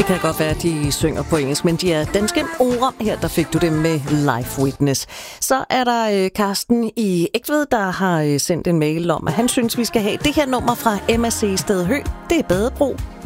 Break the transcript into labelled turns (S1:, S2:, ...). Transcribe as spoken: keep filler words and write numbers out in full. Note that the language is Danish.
S1: kan godt være, at de synger på engelsk, men de er danske ord. Her der fik du det med Life Witness. Så er der øh, Karsten i Egtved, der har øh, sendt en mail om, at han synes, vi skal have det her nummer fra M A C Stedhø. Det er Badebro.